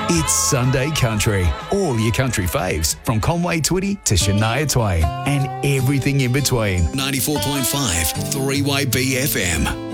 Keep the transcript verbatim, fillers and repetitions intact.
It's Sunday Country. All your country faves, from Conway Twitty to Shania Twain, and everything in between. ninety-four point five, three Y B F M.